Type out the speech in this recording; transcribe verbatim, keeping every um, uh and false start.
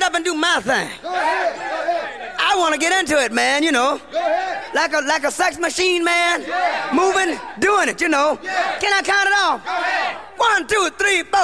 up and do my thing. Go ahead. Go ahead. I want to get into it, man, you know. Go ahead. Like a like a sex machine, man. Yeah. Moving, doing it, you know. Yeah. Can I count it off? Go ahead. One, two, three, four.